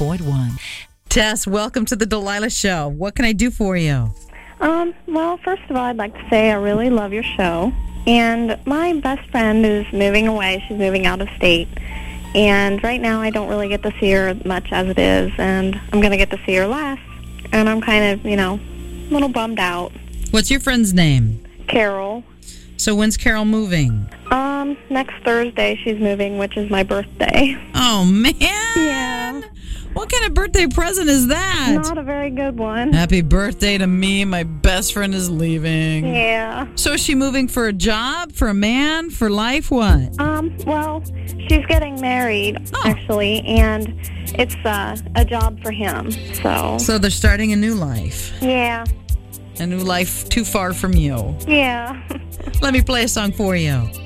101.1. Tess, welcome to the Delilah Show. What can I do for you? Well, first of all, I'd like to say I really love your show. And my best friend is moving away. She's moving out of state. And right now I don't really get to see her much as it is. And I'm going to get to see her last. And I'm kind of, a little bummed out. What's your friend's name? Carol. So when's Carol moving? Next Thursday she's moving, which is my birthday. Oh, man. Yeah. What kind of birthday present is that? Not a very good one. Happy birthday to me. My best friend is leaving. Yeah. So is she moving for a job, for a man, for life, what? Well, she's getting married, actually, and it's a job for him, so. So they're starting a new life. Yeah. A new life too far from you. Yeah. Let me play a song for you.